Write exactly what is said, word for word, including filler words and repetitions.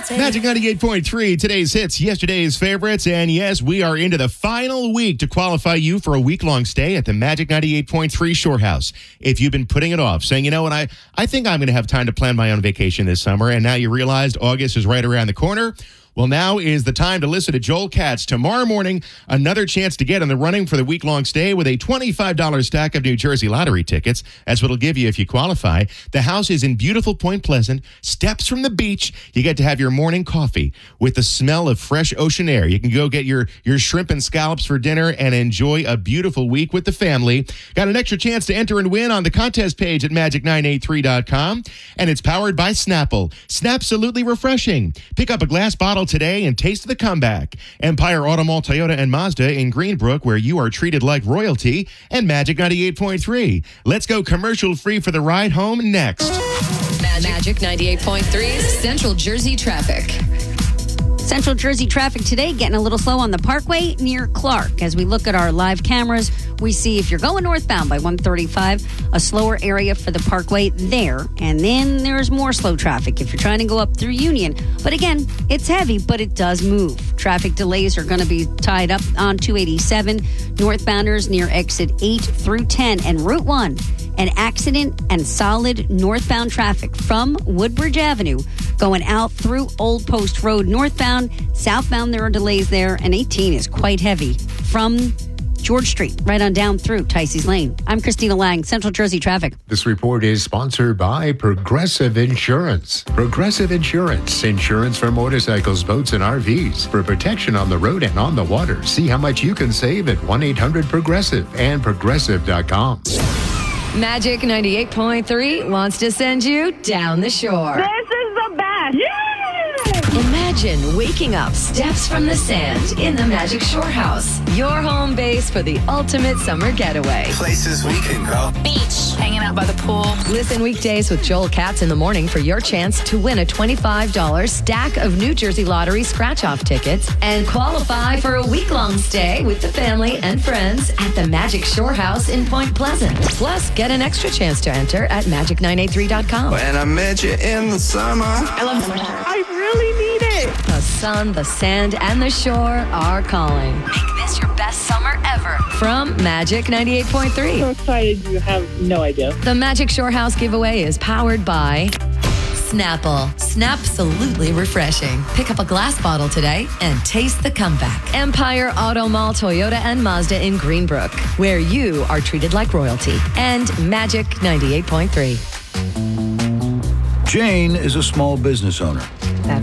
Magic ninety-eight point three, today's hits, yesterday's favorites, and yes, we are into the final week to qualify you for a week-long stay at the Magic ninety-eight point three Shore House. If you've been putting it off, saying, you know what, I, I think I'm going to have time to plan my own vacation this summer, and now you realized August is right around the corner, well, now is the time to listen to Joel Katz. Tomorrow morning, another chance to get in the running for the week-long stay with a twenty-five dollars stack of New Jersey lottery tickets. That's what it'll give you if you qualify. The house is in beautiful Point Pleasant, steps from the beach. You get to have your morning coffee with the smell of fresh ocean air. You can go get your, your shrimp and scallops for dinner and enjoy a beautiful week with the family. Got an extra chance to enter and win on the contest page at magic nine eight three dot com. And it's powered by Snapple. Snapsolutely refreshing. Pick up a glass bottle today and taste the comeback. Empire Auto Mall Toyota and Mazda in Greenbrook, where you are treated like royalty, and Magic ninety-eight point three. Let's go commercial free for the ride home next. Magic ninety-eight point three's Central Jersey traffic. Central Jersey traffic today getting a little slow on the Parkway near Clark. As we look at our live cameras, we see if you're going northbound by one thirty-five, a slower area for the Parkway there. And then there's more slow traffic if you're trying to go up through Union. But again, it's heavy, but it does move. Traffic delays are going to be tied up on two eighty-seven, northbounders near exit eight through ten, and Route one. An accident and solid northbound traffic from Woodbridge Avenue going out through Old Post Road northbound. Southbound, there are delays there, and eighteen is quite heavy from George Street right on down through Ticey's Lane. I'm Christina Lang, Central Jersey Traffic. This report is sponsored by Progressive Insurance. Progressive Insurance. Insurance for motorcycles, boats, and R Vs. For protection on the road and on the water. See how much you can save at one eight hundred progressive and progressive dot com. Magic ninety-eight point three wants to send you down the shore. This is the best. Yeah! Imagine waking up steps from the sand in the Magic Shore House. Your home base for the ultimate summer getaway. Places we can go. Beach, hanging out by the pool. Listen weekdays with Joel Katz in the morning for your chance to win a twenty-five dollars stack of New Jersey Lottery scratch-off tickets and qualify for a week-long stay with the family and friends at the Magic Shore House in Point Pleasant. Plus, get an extra chance to enter at magic nine eight three dot com. When I met you in the summer. I love summertime. I really need it. The sun, the sand, and the shore are calling. Make this your best summer ever. From Magic ninety-eight point three. So excited, you have no idea. The Magic Shore House giveaway is powered by Snapple. Snapsolutely refreshing. Pick up a glass bottle today and taste the comeback. Empire Auto Mall Toyota and Mazda in Greenbrook, where you are treated like royalty. And Magic ninety-eight point three. Jane is a small business owner.